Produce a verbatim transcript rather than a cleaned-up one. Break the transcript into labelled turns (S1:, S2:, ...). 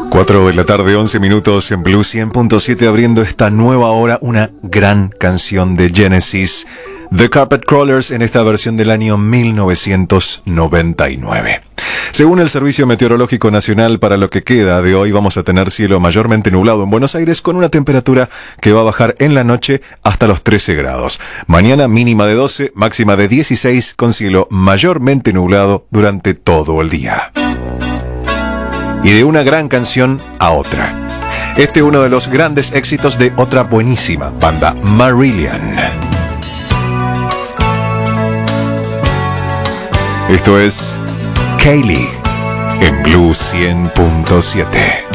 S1: cuatro de la tarde, once minutos en Blue cien punto siete, abriendo esta nueva hora, una gran canción de Genesis, The Carpet Crawlers, en esta versión del año mil novecientos noventa y nueve. Según el Servicio Meteorológico Nacional, para lo que queda de hoy vamos a tener cielo mayormente nublado en Buenos Aires, con una temperatura que va a bajar en la noche hasta los trece grados. Mañana mínima de doce, máxima de dieciséis, con cielo mayormente nublado durante todo el día. Y de una gran canción a otra. Este es uno de los grandes éxitos de otra buenísima banda, Marillion. Esto es Kaylee en Blue cien punto siete.